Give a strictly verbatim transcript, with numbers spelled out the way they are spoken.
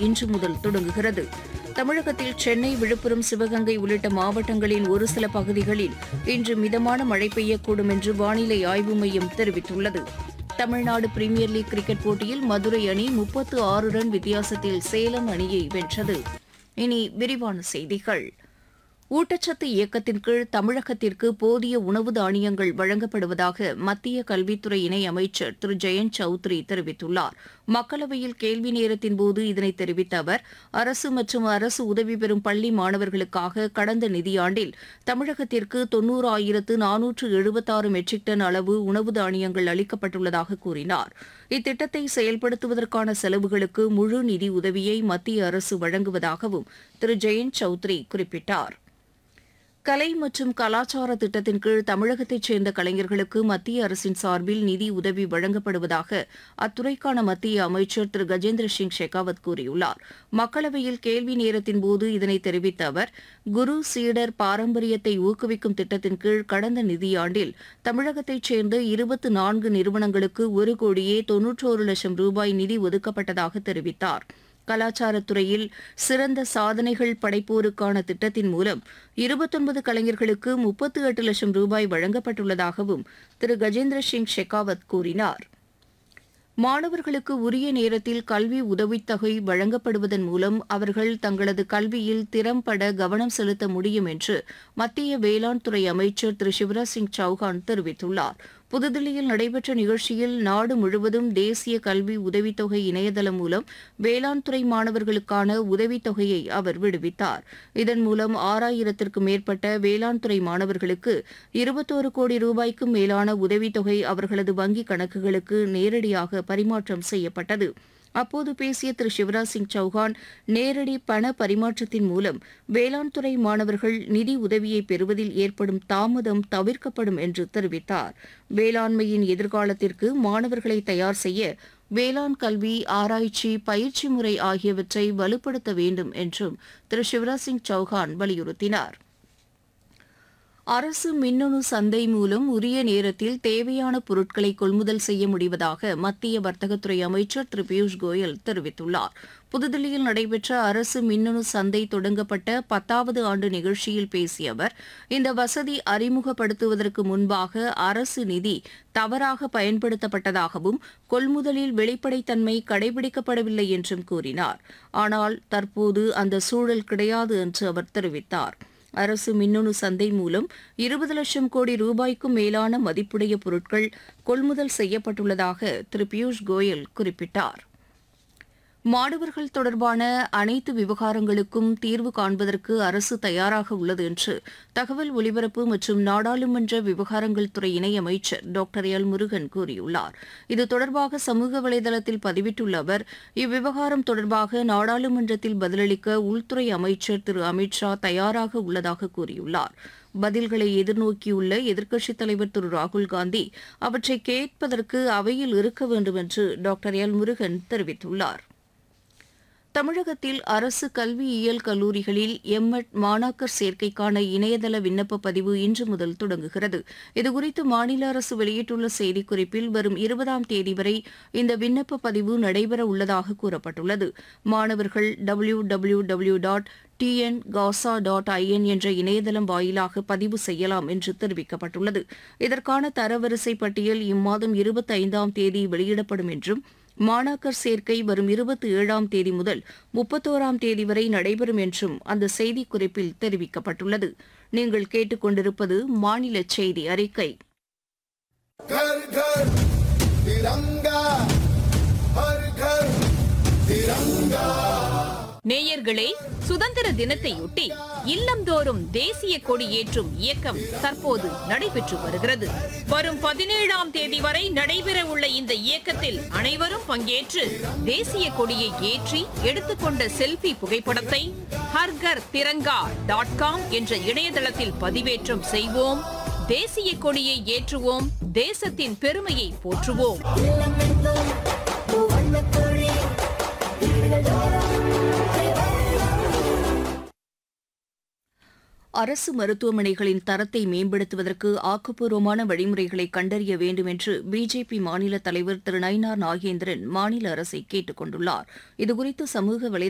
இன்று முதல் தொடங்குகிறது. தமிழகத்தில் சென்னை, விழுப்புரம், சிவகங்கை உள்ளிட்ட மாவட்டங்களின் ஒரு சில பகுதிகளில் இன்று மிதமான மழை பெய்யக்கூடும் என்று வானிலை ஆய்வு மையம் தெரிவித்துள்ளது. தமிழ்நாடு பிரீமியர் லீக் கிரிக்கெட் போட்டியில் மதுரை அணி முப்பத்து ஆறு ரன் வித்தியாசத்தில் சேலம் அணியை வென்றது. இனி விரிவான செய்திகள். ஊட்டச்சத்து இயக்கத்தின் கீழ் தமிழகத்திற்கு போதிய உணவு தானியங்கள் வழங்கப்படுவதாக மத்திய கல்வித்துறை இணையமைச்சர் திரு ஜெயந்த் சௌத்ரி தெரிவித்துள்ளார். மக்களவையில் கேள்வி நேரத்தின்போது இதனை தெரிவித்த அவர், அரசு மற்றும் அரசு உதவி பெறும் பள்ளி மாணவர்களுக்காக கடந்த நிதியாண்டில் தமிழகத்திற்கு தொன்னூறாயிரத்து நானூற்று எழுபத்தாறு மெட்ரிக் டன் அளவு உணவு தானியங்கள் அளிக்கப்பட்டுள்ளதாக கூறினார். இத்திட்டத்தை செயல்படுத்துவதற்கான செலவுகளுக்கு முழு நிதி உதவியை மத்திய அரசு வழங்குவதாகவும் திரு ஜெயந்த் சௌத்ரி குறிப்பிட்டார். கலை மற்றும் கலாச்சார திட்டத்தின் கீழ் தமிழகத்தைச் சேர்ந்த கலைஞர்களுக்கு மத்திய அரசின் சார்பில் நிதி உதவி வழங்கப்படுவதாக அத்துறைக்கான மத்திய அமைச்சர் திரு கஜேந்திர சிங் ஷெகாவத் கூறியுள்ளார். மக்களவையில் கேள்வி நேரத்தின்போது இதனை தெரிவித்த அவர், குரு சீடர் பாரம்பரியத்தை ஊக்குவிக்கும் திட்டத்தின் கீழ் கடந்த நிதியாண்டில் தமிழகத்தைச் சேர்ந்த இருபத்து நான்கு நிறுவனங்களுக்கு ஒரு கோடியே தொன்னூற்றோரு லட்சம் ரூபாய் நிதி ஒதுக்கப்பட்டதாக தெரிவித்தார். கலாச்சாரத்துறையில் சிறந்த சாதனைகள் படைப்போருக்கான திட்டத்தின் மூலம் இருபத்தொன்பது கலைஞர்களுக்கு முப்பத்து எட்டு லட்சம் ரூபாய் வழங்கப்பட்டுள்ளதாகவும் திரு கஜேந்திர சிங் ஷெகாவத் கூறினார். மாணவர்களுக்கு உரிய நேரத்தில் கல்வி உதவித்தொகை வழங்கப்படுவதன் மூலம் அவர்கள் தங்களது கல்வியில் திறம்பட கவனம் செலுத்த முடியும் என்று மத்திய வேளாண் துறை அமைச்சர் திரு சிவராஜ் சிங் சௌஹான் தெரிவித்துள்ளார். புதுதில்லியில் நடைபெற்ற நிகழ்ச்சியில் நாடு முழுவதும் தேசிய கல்வி உதவித்தொகை இணையதளம் மூலம் வேளாண் துறை மாணவர்களுக்கான உதவித்தொகையை அவர் விடுவித்தார். இதன் மூலம் ஆறாயிரத்திற்கும் மேற்பட்ட வேளாண் துறை மாணவர்களுக்கு இருபத்தோரு கோடி ரூபாய்க்கும் மேலான உதவித்தொகை அவர்களது வங்கிக் கணக்குகளுக்கு நேரடியாக பரிமாற்றம் செய்யப்பட்டது. அப்போது பேசிய திரு சிவராஜ் சிங் சௌஹான், நேரடி பண பரிமாற்றத்தின் மூலம் வேளாண் துறை மாணவர்கள் நிதி உதவியை பெறுவதில் ஏற்படும் தாமதம் தவிர்க்கப்படும் என்று தெரிவித்தார். வேளாண்மையின் எதிர்காலத்திற்கு மாணவர்களை தயார் செய்ய வேளாண் கல்வி, ஆராய்ச்சி, பயிற்சி முறை ஆகியவற்றை வலுப்படுத்த வேண்டும் என்றும் திரு சிவராஜ் சிங் சௌஹான் வலியுறுத்தினார். அரசு மின்னணு சந்தை மூலம் உரிய நேரத்தில் தேவையான பொருட்களை கொள்முதல் செய்ய முடிவதாக மத்திய வர்த்தகத்துறை அமைச்சர் திரு பியூஷ் கோயல் தெரிவித்துள்ளார். புதுதில்லியில் நடைபெற்ற அரசு மின்னணு சந்தை தொடங்கப்பட்ட பத்தாவது ஆண்டு நிகழ்ச்சியில் பேசிய அவர், இந்த வசதி அறிமுகப்படுத்துவதற்கு முன்பாக அரசு நிதி தவறாக பயன்படுத்தப்பட்டதாகவும் கொள்முதலில் வெளிப்படைத்தன்மை கடைபிடிக்கப்படவில்லை என்றும் கூறினார். ஆனால் தற்போது அந்த சூழல் கிடையாது என்று அவர் தெரிவித்தார். அரசு மின்னணு சந்தை மூலம் இருபது லட்சம் கோடி ரூபாய்க்கும் மேலான மதிப்புடைய பொருட்கள் கொள்முதல் செய்யப்பட்டுள்ளதாக திரு பியூஷ் கோயல் குறிப்பிட்டார். மாணவர்கள் தொடர்பான அனைத்து விவகாரங்களுக்கும் தீர்வு காண்பதற்கு அரசு தயாராக உள்ளது என்று தகவல் ஒலிபரப்பு மற்றும் நாடாளுமன்ற விவகாரங்கள் துறை இணையமைச்சர் டாக்டர் எல் முருகன் கூறியுள்ளார். இது தொடர்பாக சமூக வலைதளத்தில் பதிவிட்டுள்ள அவர், இவ்விவகாரம் தொடர்பாக நாடாளுமன்றத்தில் பதிலளிக்க உள்துறை அமைச்சர் திரு அமித் ஷா தயாராக உள்ளதாக கூறியுள்ளார். பதில்களை எதிர்நோக்கியுள்ள எதிர்க்கட்சித் தலைவர் திரு ராகுல்காந்தி அவற்றை கேட்பதற்கு அவையில் இருக்க வேண்டும் என்று டாக்டர் எல் முருகன் தெரிவித்துள்ளார். தமிழகத்தில் அரசு கல்வியியல் கல்லூரிகளில் எம்எட் மாணாக்கர் சேர்க்கைக்கான இணையதள விண்ணப்ப பதிவு இன்று முதல் தொடங்குகிறது. இதுகுறித்து மாநில அரசு வெளியிட்டுள்ள செய்திக்குறிப்பில் வரும் இருபதாம் தேதி வரை இந்த விண்ணப்ப பதிவு நடைபெற உள்ளதாக கூறப்பட்டுள்ளது. மாணவர்கள் W W W dot TN Gaza dot IN என்ற இணையதளம் வாயிலாக பதிவு செய்யலாம் என்று தெரிவிக்கப்பட்டுள்ளது. இதற்கான தரவரிசை பட்டியல் இம்மாதம் இருபத்தி ஐந்தாம் தேதி வெளியிடப்படும் என்றும், மாணாக்கர் சேர்க்கை வரும் இருபத்தி ஏழாம் தேதி முதல் முப்பத்தோராம் தேதி வரை நடைபெறும் என்றும் அந்த செய்திக்குறிப்பில் தெரிவிக்கப்பட்டுள்ளது. நீங்கள் கேட்டுக்கொண்டிருப்பது மாநில செய்தி அறிக்கை. घर घर तिरंगा, हर घर तिरंगा. நேயர்களே, சுதந்திர தினத்தையொட்டி இல்லந்தோறும் தேசிய கொடி ஏற்றும் இயக்கம் தற்போது நடைபெற்று வருகிறது. வரும் பதினேழாம் தேதி வரை நடைபெற உள்ள இந்த இயக்கத்தில் அனைவரும் பங்கேற்று தேசிய கொடியை ஏற்றி எடுத்துக்கொண்ட செல்ஃபி புகைப்படத்தை ஹர்கர் திரங்கா டாட் காம் என்ற இணையதளத்தில் பதிவேற்றம் செய்வோம். தேசிய கொடியை ஏற்றுவோம். தேசத்தின் பெருமையை போற்றுவோம். அரசு மருத்துவமனைகளின் தரத்தை மேம்படுத்துவதற்கு ஆக்கப்பூர்வமான வழிமுறைகளை கண்டறிய வேண்டும் என்று பிஜேபி மாநில தலைவர் திரு நயினார் நாகேந்திரன் மாநில அரசை கேட்டுக் கொண்டுள்ளார். இதுகுறித்து சமூக வலை